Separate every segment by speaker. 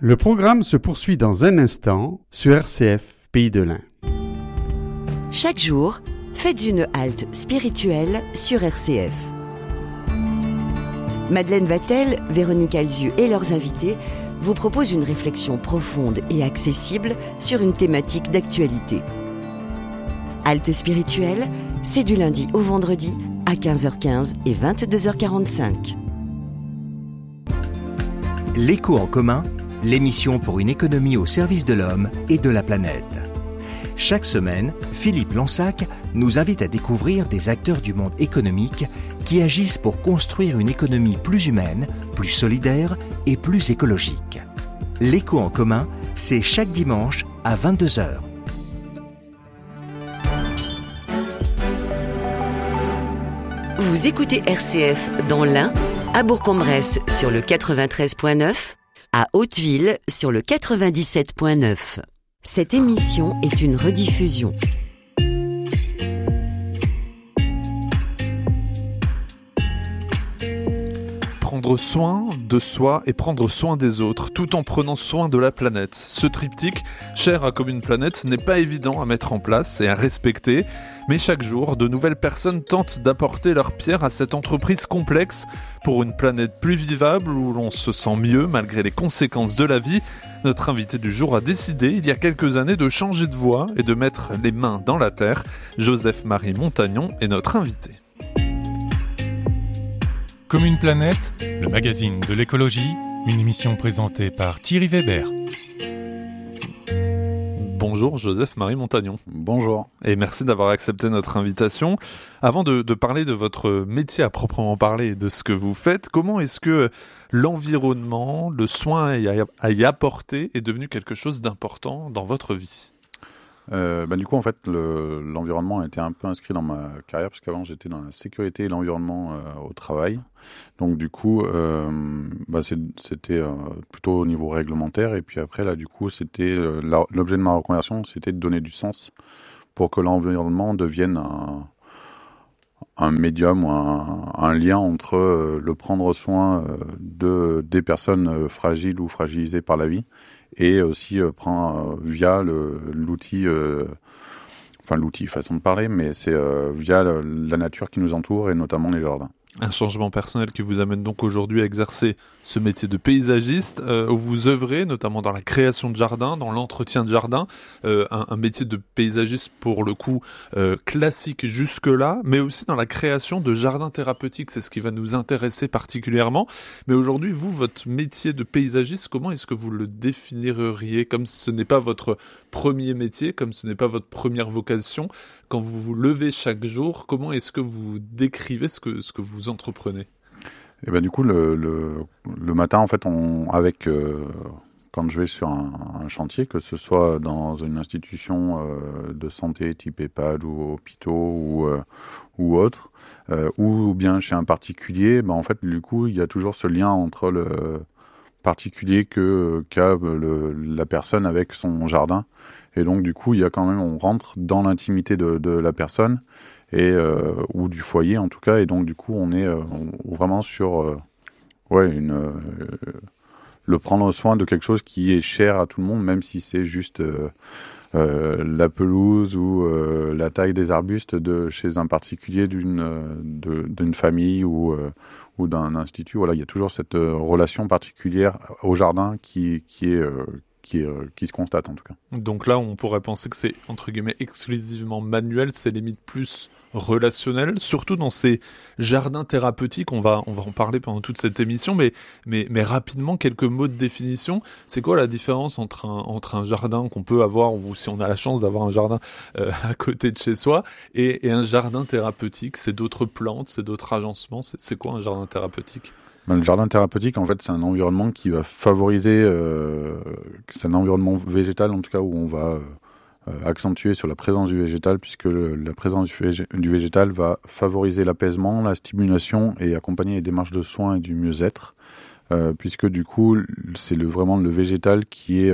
Speaker 1: Le programme se poursuit dans un instant sur RCF Pays de l'Ain.
Speaker 2: Chaque jour, faites une halte spirituelle sur RCF. Madeleine Vatel, Véronique Alzieux et leurs invités vous proposent une réflexion profonde et accessible sur une thématique d'actualité. Halte spirituelle, c'est du lundi au vendredi à 15h15 et 22h45.
Speaker 3: L'écho en commun, l'émission pour une économie au service de l'homme et de la planète. Chaque semaine, Philippe Lansac nous invite à découvrir des acteurs du monde économique qui agissent pour construire une économie plus humaine, plus solidaire et plus écologique. L'écho en commun, c'est chaque dimanche à 22h.
Speaker 2: Vous écoutez RCF dans l'Ain, à Bourg-en-Bresse sur le 93.9, à Hauteville sur le 97.9. Cette émission est une rediffusion.
Speaker 4: Prendre soin de soi et prendre soin des autres, tout en prenant soin de la planète. Ce triptyque, cher à Commune Planète, n'est pas évident à mettre en place et à respecter, mais chaque jour, de nouvelles personnes tentent d'apporter leur pierre à cette entreprise complexe pour une planète plus vivable où l'on se sent mieux malgré les conséquences de la vie. Notre invité du jour a décidé, il y a quelques années, de changer de voie et de mettre les mains dans la terre. Joseph-Marie Montagnon est notre invité.
Speaker 5: Commune Planète, le magazine de l'écologie, une émission présentée par Thierry Weber.
Speaker 4: Bonjour Joseph-Marie Montagnon.
Speaker 6: Bonjour.
Speaker 4: Et merci d'avoir accepté notre invitation. Avant de parler de votre métier à proprement parler et de ce que vous faites, comment est-ce que l'environnement, le soin à y apporter est devenu quelque chose d'important dans votre vie ?
Speaker 6: Du coup, en fait, l'environnement a été un peu inscrit dans ma carrière, parce qu'avant, j'étais dans la sécurité et l'environnement au travail. Donc, du coup, c'était plutôt au niveau réglementaire. Et puis après, là, du coup, c'était l'objet de ma reconversion, c'était de donner du sens pour que l'environnement devienne un médium ou un lien entre le prendre soin des personnes fragiles ou fragilisées par la vie, et aussi via l'outil, l'outil, façon de parler, mais c'est via la nature qui nous entoure et notamment les jardins.
Speaker 4: Un changement personnel qui vous amène donc aujourd'hui à exercer ce métier de paysagiste, où vous œuvrez notamment dans la création de jardins, dans l'entretien de jardins, un métier de paysagiste pour le coup classique jusque-là, mais aussi dans la création de jardins thérapeutiques, c'est ce qui va nous intéresser particulièrement. Mais aujourd'hui, vous, votre métier de paysagiste, comment est-ce que vous le définiriez? Comme ce n'est pas votre premier métier, comme ce n'est pas votre première vocation, quand vous vous levez chaque jour, comment est-ce que vous décrivez ce que vous entreprenez?
Speaker 6: Et ben du coup, le matin, en fait, quand je vais sur un chantier, que ce soit dans une institution de santé type EHPAD ou hôpitaux ou autre, ou bien chez un particulier, en fait, du coup, il y a toujours ce lien entre le particulier qu'a la personne avec son jardin. Et donc, du coup, on rentre dans l'intimité de la personne, ou du foyer en tout cas, et donc du coup on est vraiment sur le prendre soin de quelque chose qui est cher à tout le monde, même si c'est juste la pelouse ou la taille des arbustes chez un particulier d'une famille ou d'un institut. Voilà, il y a toujours cette relation particulière au jardin qui se constate en tout cas.
Speaker 4: Donc là, on pourrait penser que c'est entre guillemets exclusivement manuel, c'est limite plus relationnel, surtout dans ces jardins thérapeutiques. On va en parler pendant toute cette émission, mais rapidement, quelques mots de définition. C'est quoi la différence entre un jardin qu'on peut avoir, ou si on a la chance d'avoir un jardin à côté de chez soi, et un jardin thérapeutique? C'est d'autres plantes, c'est d'autres agencements, c'est quoi un jardin thérapeutique?
Speaker 6: Le jardin thérapeutique, en fait, c'est un environnement qui va favoriser, c'est un environnement végétal, en tout cas, où on va accentuer sur la présence du végétal, puisque la présence du végétal va favoriser l'apaisement, la stimulation et accompagner les démarches de soins et du mieux-être, puisque du coup, c'est vraiment le végétal qui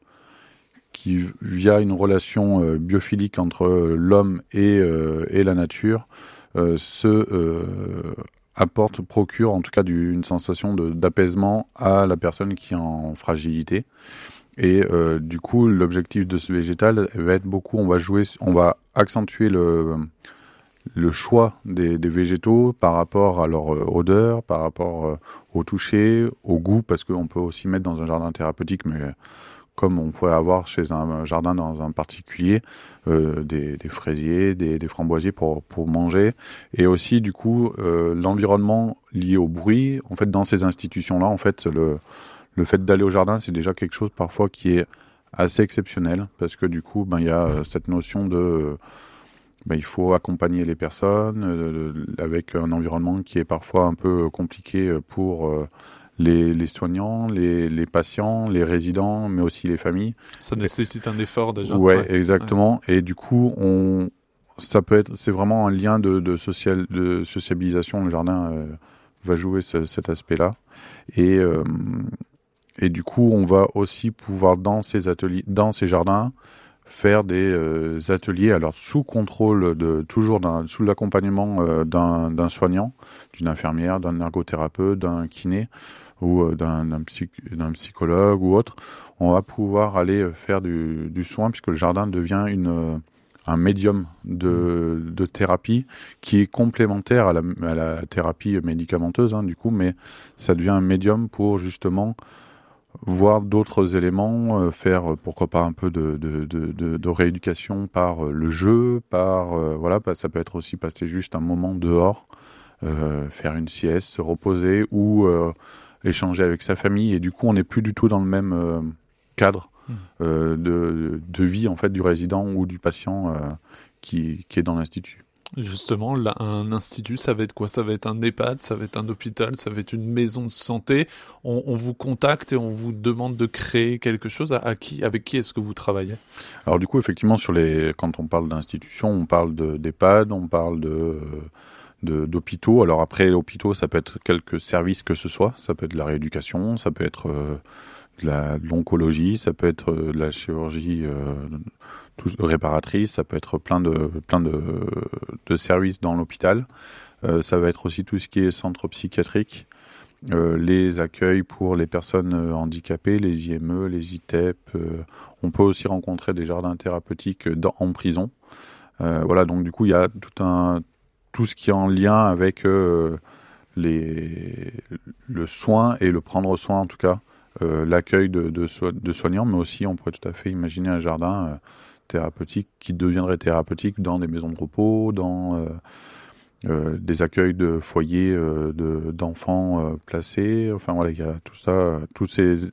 Speaker 6: via une relation biophilique entre l'homme et la nature, procure en tout cas une sensation d'apaisement à la personne qui est en fragilité. Et du coup, l'objectif de ce végétal va être beaucoup, on va accentuer le choix des végétaux par rapport à leur odeur, par rapport au toucher, au goût, parce qu'on peut aussi mettre dans un jardin thérapeutique, mais comme on pourrait avoir chez un jardin dans un particulier, des fraisiers, des framboisiers pour manger, et aussi du coup l'environnement lié au bruit. En fait, dans ces institutions-là, en fait, le fait d'aller au jardin, c'est déjà quelque chose parfois qui est assez exceptionnel, parce que du coup, il y a cette notion de il faut accompagner les personnes avec un environnement qui est parfois un peu compliqué pour les soignants, les patients, les résidents, mais aussi les familles.
Speaker 4: Ça nécessite un effort déjà.
Speaker 6: Ouais, exactement. Ouais. Et du coup, c'est vraiment un lien de sociabilisation. Le jardin va jouer cet aspect-là. Et du coup, on va aussi pouvoir dans ces jardins faire des ateliers, alors sous contrôle sous l'accompagnement d'un soignant, d'une infirmière, d'un ergothérapeute, d'un kiné ou d'un psychologue ou autre. On va pouvoir aller faire du soin, puisque le jardin devient un médium de thérapie qui est complémentaire à la thérapie médicamenteuse, du coup, mais ça devient un médium pour justement voir d'autres éléments, faire pourquoi pas un peu de rééducation par le jeu, ça peut être aussi passer juste un moment dehors, faire une sieste, se reposer ou échanger avec sa famille, et du coup on n'est plus du tout dans le même cadre de vie en fait du résident ou du patient qui est dans l'institut.
Speaker 4: Justement, là, un institut, ça va être quoi? Ça va être un EHPAD, ça va être un hôpital, ça va être une maison de santé. On vous contacte et on vous demande de créer quelque chose. Avec qui est-ce que vous travaillez?
Speaker 6: Alors du coup, effectivement, quand on parle d'institution, on parle d'EHPAD, on parle d'hôpitaux. Alors après, l'hôpitaux, ça peut être quelques services que ce soit. Ça peut être de la rééducation, ça peut être de l'oncologie, ça peut être de la chirurgie réparatrice, ça peut être plein de services dans l'hôpital. Ça va être aussi tout ce qui est centre psychiatrique, les accueils pour les personnes handicapées, les IME, les ITEP. On peut aussi rencontrer des jardins thérapeutiques en prison. Voilà, donc du coup, il y a tout ce qui est en lien avec le soin et le prendre soin, en tout cas, l'accueil de soignants, mais aussi on pourrait tout à fait imaginer un jardin thérapeutique qui deviendrait thérapeutique dans des maisons de repos, dans des accueils de foyers d'enfants placés. Enfin voilà, il y a tout ça, tous ces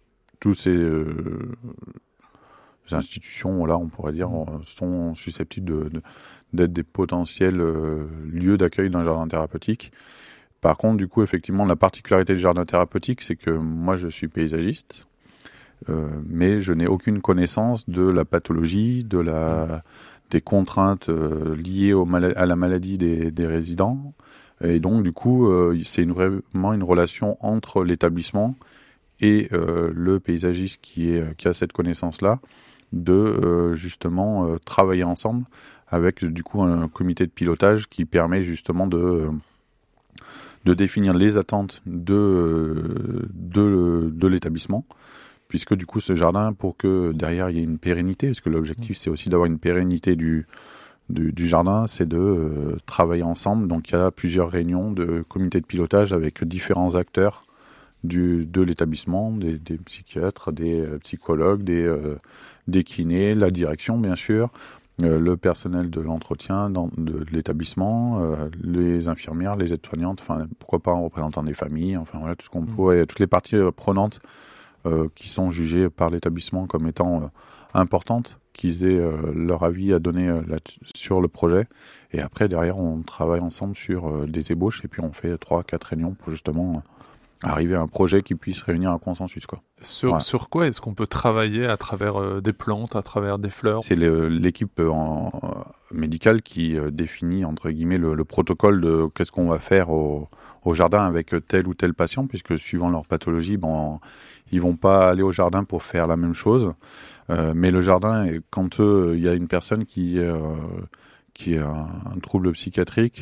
Speaker 6: institutions là, on pourrait dire, sont susceptibles d'être des potentiels lieux d'accueil d'un jardin thérapeutique. Par contre, du coup, effectivement, la particularité du jardin thérapeutique, c'est que moi, je suis paysagiste, mais je n'ai aucune connaissance de la pathologie, des contraintes liées à la maladie des résidents. Et donc, du coup, c'est vraiment une relation entre l'établissement et le paysagiste qui a cette connaissance-là, de justement travailler ensemble avec, du coup, un comité de pilotage qui permet justement de définir les attentes de l'établissement, puisque du coup ce jardin, pour que derrière il y ait une pérennité, parce que l'objectif c'est aussi d'avoir une pérennité du jardin, c'est de travailler ensemble. Donc il y a plusieurs réunions de comité de pilotage avec différents acteurs de l'établissement, des psychiatres, des psychologues, des kinés, la direction bien sûr, le personnel de l'entretien de l'établissement, les infirmières, les aides-soignantes, enfin pourquoi pas en représentant des familles, enfin voilà tout ce qu'on pourrait, toutes les parties prenantes qui sont jugées par l'établissement comme étant importantes, qu'ils aient leur avis à donner sur le projet. Et après derrière on travaille ensemble sur des ébauches et puis on fait 3-4 réunions pour justement arriver à un projet qui puisse réunir un consensus, quoi.
Speaker 4: Sur quoi est-ce qu'on peut travailler à travers des plantes, à travers des fleurs?
Speaker 6: C'est l'équipe médicale qui définit, entre guillemets, le protocole de qu'est-ce qu'on va faire au jardin avec tel ou tel patient, puisque suivant leur pathologie, ils vont pas aller au jardin pour faire la même chose. Mais le jardin, quand il y a une personne qui a un trouble psychiatrique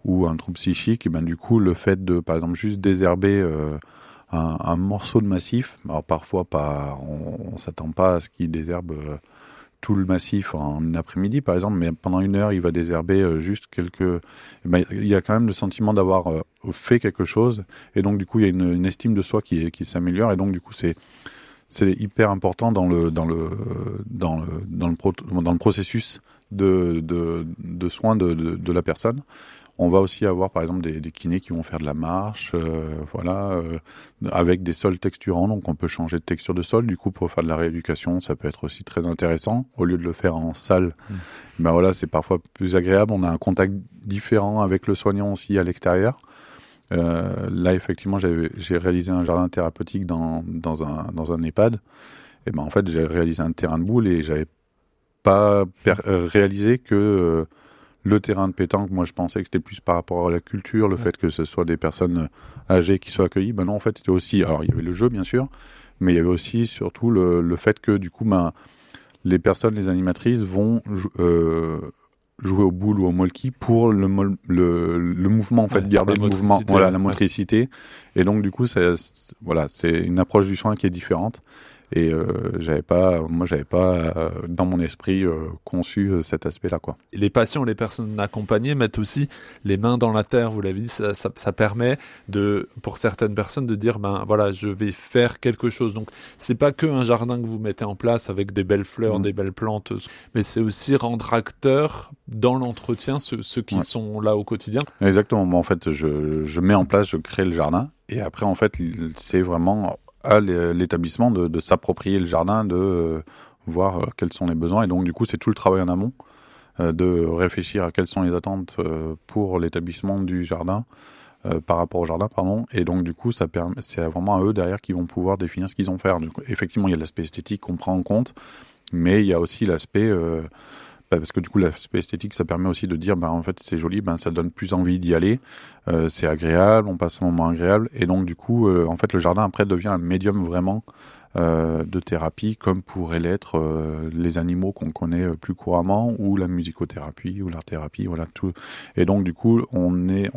Speaker 6: ou un trouble psychique, et ben du coup le fait de par exemple juste désherber un morceau de massif, alors parfois pas, on s'attend pas à ce qu'il désherbe tout le massif en une après-midi par exemple, mais pendant 1 heure il va désherber juste quelques, ben, il y a quand même le sentiment d'avoir fait quelque chose, et donc du coup il y a une estime de soi qui s'améliore, et donc du coup c'est hyper important dans le processus de soins de la personne. On va aussi avoir par exemple des kinés qui vont faire de la marche, avec des sols texturants, donc on peut changer de texture de sol. Du coup, pour faire de la rééducation, ça peut être aussi très intéressant. Au lieu de le faire en salle, ben voilà, c'est parfois plus agréable. On a un contact différent avec le soignant aussi à l'extérieur. Là, effectivement, j'ai réalisé un jardin thérapeutique dans un EHPAD. Et ben en fait, j'ai réalisé un terrain de boule et j'avais pas réalisé que le terrain de pétanque, moi je pensais que c'était plus par rapport à la culture, le fait que ce soit des personnes âgées qui soient accueillies. Ben non, en fait, c'était aussi, alors il y avait le jeu bien sûr, mais il y avait aussi surtout le fait que du coup, ben les personnes, les animatrices vont jouer au boule ou au molki pour le mouvement, en fait, garder le mouvement, voilà, la motricité. Et donc du coup, c'est une approche du soin qui est différente. Et j'avais pas dans mon esprit conçu cet aspect-là, quoi.
Speaker 4: Les patients, les personnes accompagnées mettent aussi les mains dans la terre. Vous l'avez dit, ça permet pour certaines personnes de dire ben voilà, je vais faire quelque chose. Donc c'est pas que un jardin que vous mettez en place avec des belles fleurs, des belles plantes, mais c'est aussi rendre acteurs dans l'entretien ceux qui sont là au quotidien.
Speaker 6: Exactement. Moi, en fait, je mets en place, je crée le jardin, et après en fait c'est vraiment à l'établissement de s'approprier le jardin, de voir quels sont les besoins. Et donc, du coup, c'est tout le travail en amont, de réfléchir à quelles sont les attentes pour l'établissement du jardin, par rapport au jardin, pardon. Et donc, du coup, c'est vraiment à eux, derrière, qui vont pouvoir définir ce qu'ils ont à faire. Donc, effectivement, il y a l'aspect esthétique qu'on prend en compte, mais il y a aussi l'aspect... parce que du coup l'aspect esthétique, ça permet aussi de dire en fait c'est joli, ça donne plus envie d'y aller, c'est agréable, on passe un moment agréable, et donc du coup en fait le jardin après devient un médium vraiment de thérapie, comme pourraient l'être les animaux qu'on connaît plus couramment, ou la musicothérapie ou l'art thérapie, voilà tout. Et donc du coup on